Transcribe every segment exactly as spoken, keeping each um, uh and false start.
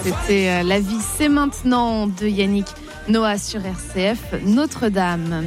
C'était La vie, c'est maintenant de Yannick Noah sur R C F Notre-Dame.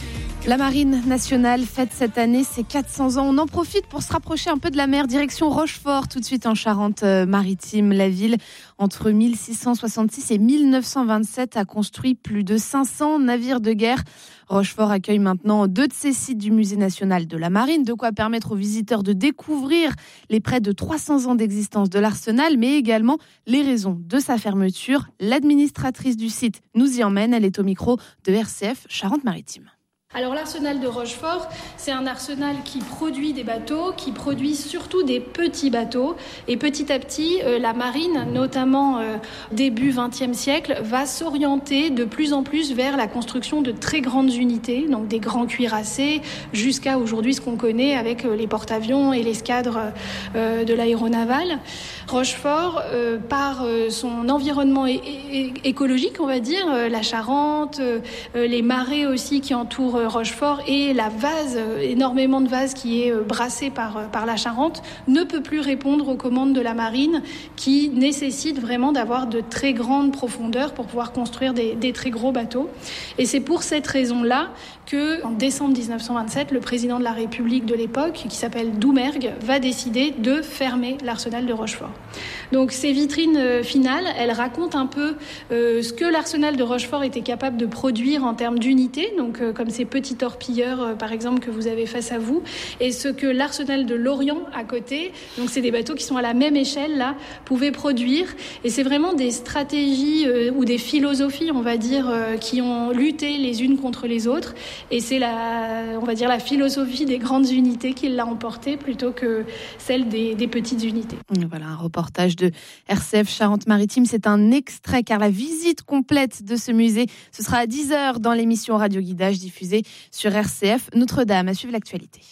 La Marine nationale fête cette année ses quatre cents ans. On en profite pour se rapprocher un peu de la mer, direction Rochefort, tout de suite en Charente-Maritime. La ville, entre mille six cent soixante-six et mille neuf cent vingt-sept, a construit plus de cinq cents navires de guerre. Rochefort accueille maintenant deux de ces sites du Musée national de la Marine, de quoi permettre aux visiteurs de découvrir les près de trois cents ans d'existence de l'arsenal, mais également les raisons de sa fermeture. L'administratrice du site nous y emmène, elle est au micro de R C F Charente-Maritime. Alors l'arsenal de Rochefort, c'est un arsenal qui produit des bateaux, qui produit surtout des petits bateaux. Et petit à petit, euh, la marine, notamment euh, début vingtième siècle, va s'orienter de plus en plus vers la construction de très grandes unités, donc des grands cuirassés, jusqu'à aujourd'hui ce qu'on connaît avec euh, les porte-avions et l'escadre euh, de l'aéronaval. Rochefort, euh, par euh, son environnement é- é- écologique, on va dire, euh, la Charente, euh, les marais aussi qui entourent Rochefort et la vase, énormément de vase qui est brassé par, par la Charente, ne peut plus répondre aux commandes de la marine qui nécessite vraiment d'avoir de très grandes profondeurs pour pouvoir construire des, des très gros bateaux. Et c'est pour cette raison-là que, en décembre dix-neuf cent vingt-sept, le président de la République de l'époque, qui s'appelle Doumergue, va décider de fermer l'arsenal de Rochefort. Donc ces vitrines finales, elles racontent un peu euh, ce que l'arsenal de Rochefort était capable de produire en termes d'unités, donc euh, comme ces petits torpilleurs, euh, par exemple, que vous avez face à vous, et ce que l'arsenal de Lorient, à côté, donc c'est des bateaux qui sont à la même échelle, là, pouvait produire. Et c'est vraiment des stratégies euh, ou des philosophies, on va dire, euh, qui ont lutté les unes contre les autres. Et c'est la, on va dire, la philosophie des grandes unités qui l'a emporté plutôt que celle des, des petites unités. Voilà, un reportage de R C F Charente-Maritime. C'est un extrait, car la visite complète de ce musée, ce sera à dix heures dans l'émission Radio Guidage diffusée sur R C F Notre-Dame. À suivre l'actualité.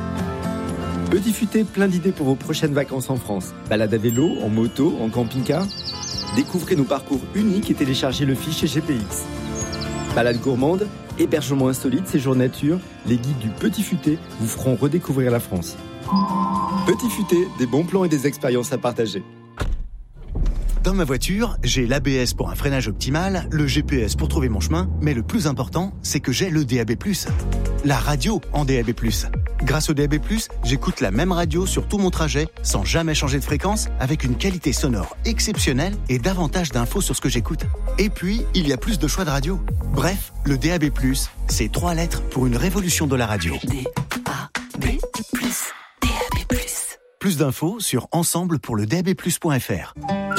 Petit Futé, plein d'idées pour vos prochaines vacances en France. Balade à vélo, en moto, en camping-car. Découvrez nos parcours uniques et téléchargez le fichier G P X. Balade gourmande, hébergement insolite, séjour nature, les guides du Petit Futé vous feront redécouvrir la France. Petit Futé, des bons plans et des expériences à partager. Dans ma voiture, j'ai l'A B S pour un freinage optimal, le G P S pour trouver mon chemin, mais le plus important, c'est que j'ai le D A B plus. La radio en D A B plus. Grâce au D A B plus, j'écoute la même radio sur tout mon trajet, sans jamais changer de fréquence, avec une qualité sonore exceptionnelle et davantage d'infos sur ce que j'écoute. Et puis, il y a plus de choix de radio. Bref, le D A B plus, c'est trois lettres pour une révolution de la radio. D A B plus, D A B plus. Plus d'infos sur ensemble pour le D A B plus point F R.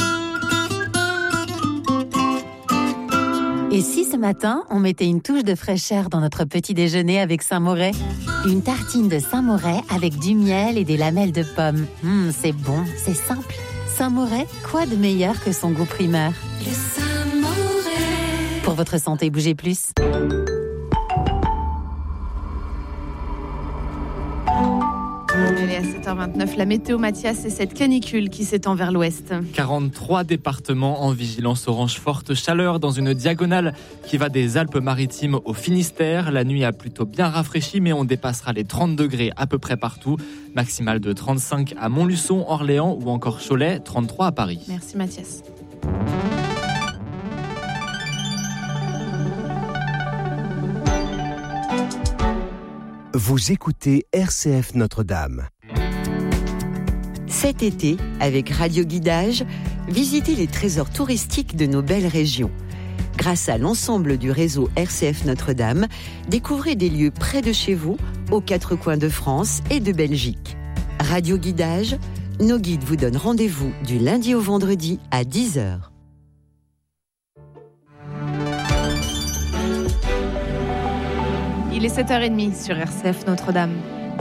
Et si ce matin, on mettait une touche de fraîcheur dans notre petit déjeuner avec Saint-Moret ? Une tartine de Saint-Moret avec du miel et des lamelles de pommes. Mmh, c'est bon, c'est simple. Saint-Moret, quoi de meilleur que son goût primaire ? Le Saint-Moret. Pour votre santé, bougez plus. Allez, à sept heures vingt-neuf, la météo, Mathias, et cette canicule qui s'étend vers l'ouest. quarante-trois départements en vigilance orange forte chaleur dans une diagonale qui va des Alpes-Maritimes au Finistère. La nuit a plutôt bien rafraîchi, mais on dépassera les trente degrés à peu près partout. Maximale de trente-cinq à Montluçon, Orléans ou encore Cholet, trente-trois à Paris. Merci Mathias. Vous écoutez R C F Notre-Dame. Cet été, avec Radio Guidage, visitez les trésors touristiques de nos belles régions. Grâce à l'ensemble du réseau R C F Notre-Dame, découvrez des lieux près de chez vous, aux quatre coins de France et de Belgique. Radio Guidage, nos guides vous donnent rendez-vous du lundi au vendredi à dix heures. Il est sept heures trente sur R C F Notre-Dame.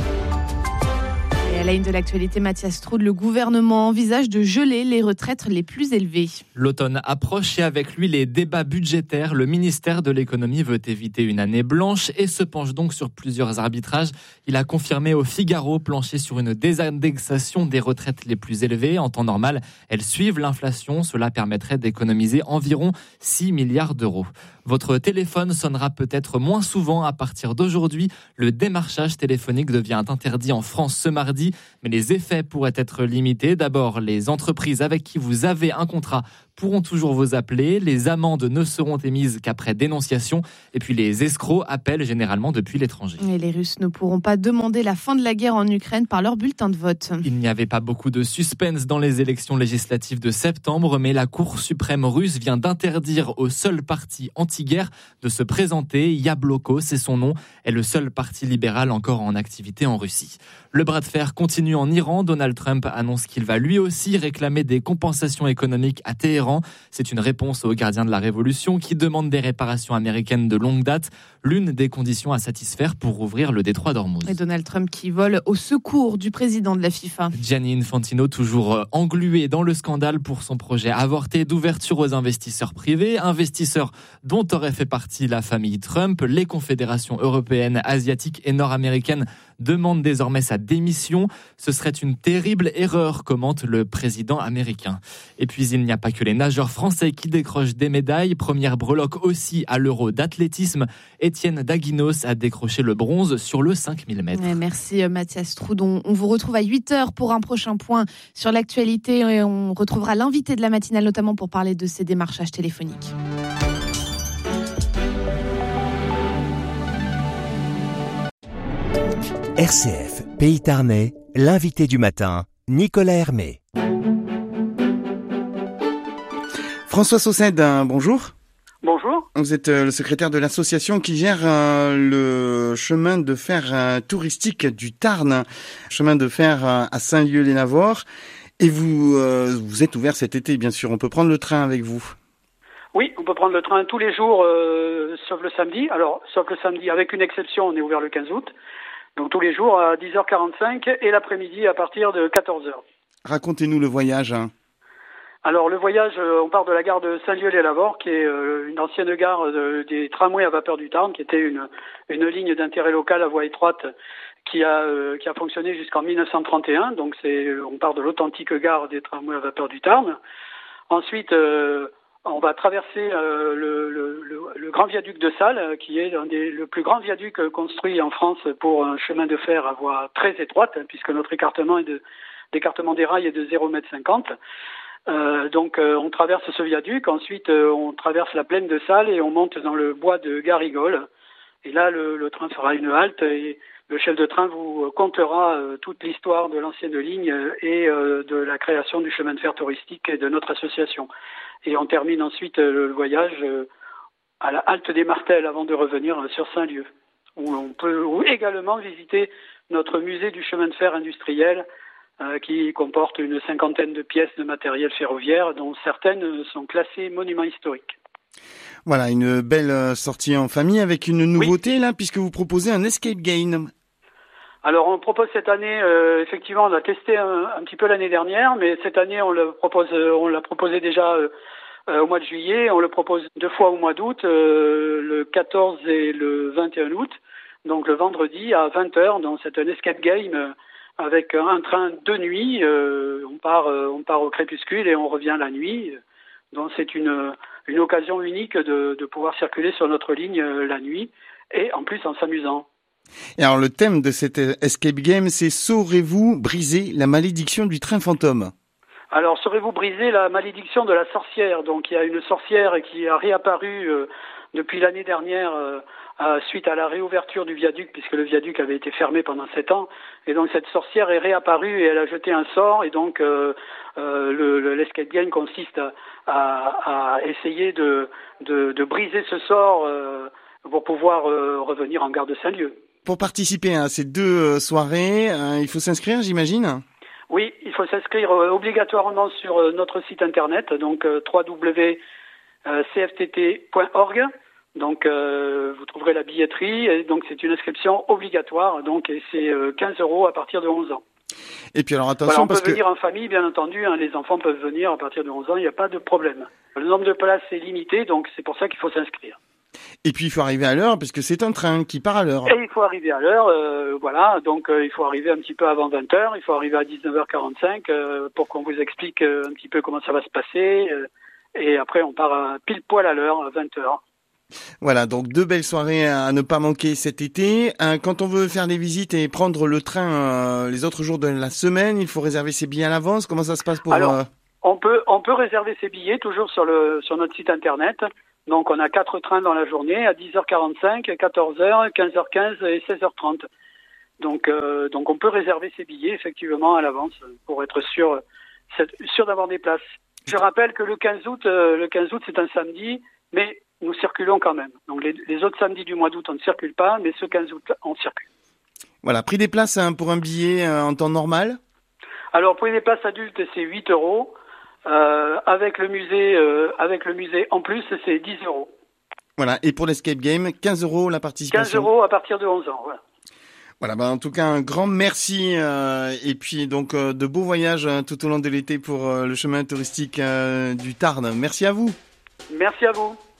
Et à la une de l'actualité, Mathias Strud, le gouvernement envisage de geler les retraites les plus élevées. L'automne approche et avec lui les débats budgétaires. Le ministère de l'économie veut éviter une année blanche et se penche donc sur plusieurs arbitrages. Il a confirmé au Figaro plancher sur une désindexation des retraites les plus élevées. En temps normal, elles suivent l'inflation. Cela permettrait d'économiser environ six milliards d'euros. Votre téléphone sonnera peut-être moins souvent à partir d'aujourd'hui. Le démarchage téléphonique devient interdit en France ce mardi, mais les effets pourraient être limités. D'abord, les entreprises avec qui vous avez un contrat pourront toujours vous appeler. Les amendes ne seront émises qu'après dénonciation. Et puis les escrocs appellent généralement depuis l'étranger. Et les Russes ne pourront pas demander la fin de la guerre en Ukraine par leur bulletin de vote. Il n'y avait pas beaucoup de suspense dans les élections législatives de septembre, mais la Cour suprême russe vient d'interdire au seul parti anti-guerre de se présenter. Yabloko, c'est son nom, est le seul parti libéral encore en activité en Russie. Le bras de fer continue en Iran. Donald Trump annonce qu'il va lui aussi réclamer des compensations économiques à Téhéran. C'est une réponse aux gardiens de la révolution qui demandent des réparations américaines de longue date, l'une des conditions à satisfaire pour ouvrir le détroit d'Ormuz. Et Donald Trump qui vole au secours du président de la FIFA. Gianni Infantino, toujours englué dans le scandale pour son projet avorté d'ouverture aux investisseurs privés, investisseurs dont aurait fait partie la famille Trump. Les confédérations européennes, asiatiques et nord-américaines demandent désormais sa démission. Ce serait une terrible erreur, commente le président américain. Et puis il n'y a pas que les nageurs français qui décrochent des médailles. Première breloque aussi à l'Euro d'athlétisme. Étienne Daguinos a décroché le bronze sur le cinq mille mètres. Merci Mathias Troudon. On vous retrouve à huit heures pour un prochain point sur l'actualité. Et on retrouvera l'invité de la matinale notamment pour parler de ces démarchages téléphoniques. R C F, Pays Tarnais, l'invité du matin, Nicolas Hermé. François Saucède, bonjour. Bonjour. Vous êtes le secrétaire de l'association qui gère euh, le chemin de fer euh, touristique du Tarn, chemin de fer euh, à Saint-Lieu-les-Navors. Et vous, euh, vous êtes ouvert cet été, bien sûr. On peut prendre le train avec vous. Oui, on peut prendre le train tous les jours, euh, sauf le samedi. Alors, sauf le samedi, avec une exception, on est ouvert le quinze août. Donc tous les jours à dix heures quarante-cinq et l'après-midi à partir de quatorze heures. Racontez-nous le voyage. Hein. Alors le voyage, on part de la gare de Saint-Lieu-les-Navors, qui est une ancienne gare de, des tramways à vapeur du Tarn, qui était une, une ligne d'intérêt local à voie étroite qui a, euh, qui a fonctionné jusqu'en mille neuf cent trente et un. Donc c'est, on part de l'authentique gare des tramways à vapeur du Tarn. Ensuite, euh, on va traverser euh, le, le, le, le grand viaduc de Salles, qui est un des le plus grand viaduc construit en France pour un chemin de fer à voie très étroite, puisque notre écartement est de l'écartement des rails est de zéro virgule cinquante mètres. Euh, donc euh, on traverse ce viaduc, ensuite euh, on traverse la plaine de Salles et on monte dans le bois de Garigolles. Et là, le, le train fera une halte et le chef de train vous contera euh, toute l'histoire de l'ancienne ligne et euh, de la création du chemin de fer touristique et de notre association. Et on termine ensuite euh, le voyage euh, à la halte des Martels avant de revenir euh, sur Saint-Lieu, où on peut où également visiter notre musée du chemin de fer industriel euh, qui comporte une cinquantaine de pièces de matériel ferroviaire, dont certaines sont classées monuments historiques. Voilà, une belle sortie en famille avec une nouveauté oui. là, puisque vous proposez un escape game. Alors on propose cette année, euh, effectivement, on a testé un, un petit peu l'année dernière, mais cette année on le propose, on l'a proposé déjà euh, euh, au mois de juillet, on le propose deux fois au mois d'août, euh, le quatorze et le vingt et un août, donc le vendredi à vingt heures, donc c'est un escape game euh, avec un train de nuit, euh, on part, euh, on part au crépuscule et on revient la nuit, donc c'est une une occasion unique de, de pouvoir circuler sur notre ligne euh, la nuit et en plus en s'amusant. Et alors le thème de cet escape game, c'est « Saurez-vous briser la malédiction du train fantôme » ? Alors, saurez-vous briser la malédiction de la sorcière ? Donc, il y a une sorcière qui a réapparu euh, depuis l'année dernière euh, euh, suite à la réouverture du viaduc, puisque le viaduc avait été fermé pendant sept ans. Et donc, cette sorcière est réapparue et elle a jeté un sort. Et donc, euh, euh, le, le, l'escape game consiste à, à, à essayer de, de, de briser ce sort euh, pour pouvoir euh, revenir en gare de Saint-Lieu. Pour participer à ces deux soirées, euh, il faut s'inscrire, j'imagine ? Oui, il faut s'inscrire euh, obligatoirement sur euh, notre site internet, donc euh, w w w point c f t t point org. Donc euh, vous trouverez la billetterie, et donc c'est une inscription obligatoire, donc et c'est euh, quinze euros à partir de onze ans. Et puis alors attention voilà, on parce peut venir que... en famille, bien entendu, hein, les enfants peuvent venir à partir de onze ans, il n'y a pas de problème. Le nombre de places est limité, donc c'est pour ça qu'il faut s'inscrire. Et puis il faut arriver à l'heure, parce que c'est un train qui part à l'heure. Et il faut arriver à l'heure, euh, voilà, donc euh, il faut arriver un petit peu avant vingt heures, il faut arriver à dix-neuf heures quarante-cinq euh, pour qu'on vous explique euh, un petit peu comment ça va se passer, euh, et après on part euh, pile poil à l'heure, à vingt heures. Voilà, donc deux belles soirées à ne pas manquer cet été. Euh, quand on veut faire des visites et prendre le train euh, les autres jours de la semaine, il faut réserver ses billets à l'avance. Comment ça se passe pour... Alors, euh... On peut, on peut réserver ses billets toujours sur le, sur notre site internet. Donc, on a quatre trains dans la journée à dix heures quarante-cinq, quatorze heures, quinze heures quinze et seize heures trente. Donc, euh, donc, on peut réserver ses billets effectivement à l'avance pour être sûr, sûr d'avoir des places. Je rappelle que le quinze août, euh, le quinze août, c'est un samedi, mais nous circulons quand même. Donc, les, les autres samedis du mois d'août, on ne circule pas, mais ce quinze août, on circule. Voilà, prix des places hein, pour un billet euh, en temps normal. Alors, pour les places adultes, c'est huit euros. Euh, avec le musée, euh, avec le musée en plus, c'est dix euros. Voilà. Et pour l'escape game, quinze euros la participation. quinze euros à partir de onze ans. Voilà. Voilà. Bah, en tout cas, un grand merci. Euh, et puis, donc, euh, de beaux voyages hein, tout au long de l'été pour euh, le chemin touristique euh, du Tarn. Merci à vous. Merci à vous.